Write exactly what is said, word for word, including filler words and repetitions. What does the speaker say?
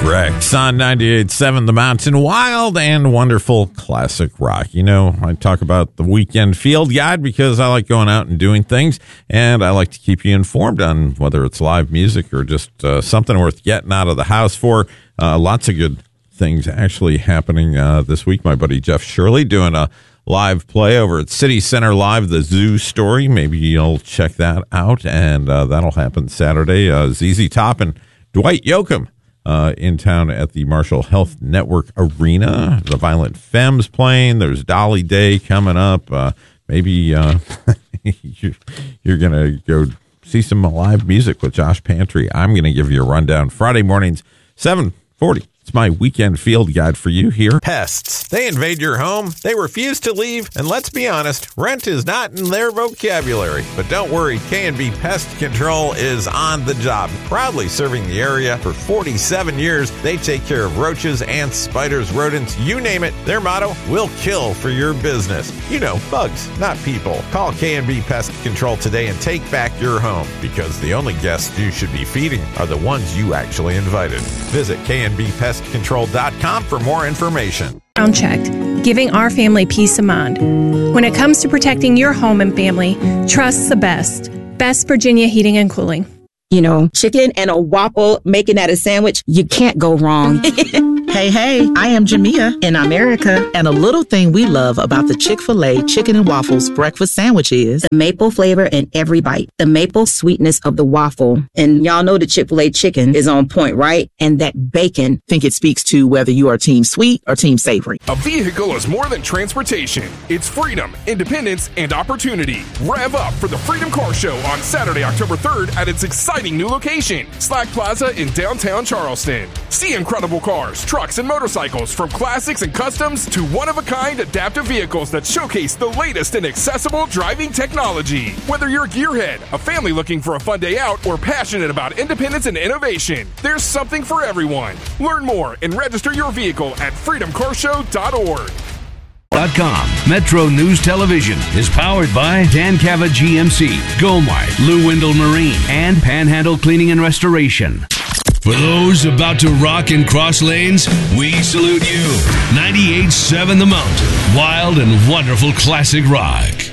Rex on ninety-eight point seven The Mountain. Wild and wonderful classic rock. You know, I talk about the weekend field guide because I like going out and doing things, and I like to keep you informed on whether it's live music or just uh, something worth getting out of the house for. Uh, lots of good things actually happening uh, this week. My buddy Jeff Shirley doing a live play over at City Center Live, the Zoo Story. Maybe you'll check that out, and uh, that'll happen Saturday. Uh, Z Z Top and Dwight Yoakam uh, in town at the Marshall Health Network Arena. The Violent Femmes playing. There's Dolly Day coming up. Uh, maybe uh, you're, you're going to go see some live music with Josh Pantry. I'm going to give you a rundown. Friday mornings, seven forty. It's my weekend field guide for you here. Pests. They invade your home. They refuse to leave. And let's be honest, rent is not in their vocabulary. But don't worry, K and B Pest Control is on the job. Proudly serving the area for forty-seven years, they take care of roaches, ants, spiders, rodents, you name it. Their motto, we'll kill for your business. You know, bugs, not people. Call K and B Pest Control today and take back your home. Because the only guests you should be feeding are the ones you actually invited. Visit K and B Pest Control dot com for more information. Sound checked, giving our family peace of mind. When it comes to protecting your home and family, trust the best. Best Virginia Heating and Cooling. You know, chicken and a waffle, making that a sandwich, you can't go wrong. Hey, hey, I am Jamia in America, and a little thing we love about the Chick-fil-A Chicken and Waffles breakfast sandwich is the maple flavor in every bite, the maple sweetness of the waffle. And y'all know the Chick-fil-A chicken is on point, right? And that bacon. Think it speaks to whether you are team sweet or team savory. A vehicle is more than transportation. It's freedom, independence, and opportunity. Rev up for the Freedom Car Show on Saturday, October third at its exciting new location, Slack Plaza in downtown Charleston. See incredible cars, trucks, and motorcycles, from classics and customs to one-of-a-kind adaptive vehicles that showcase the latest in accessible driving technology. Whether you're a gearhead, a family looking for a fun day out, or passionate about independence and innovation, there's something for everyone. Learn more and register your vehicle at freedom car show dot org. .com. Metro News Television is powered by Dan Cava G M C, Gomart, Lou Wendell Marine, and Panhandle Cleaning and Restoration. For those about to rock and cross lanes, we salute you. ninety-eight point seven The Mountain. Wild and wonderful classic rock.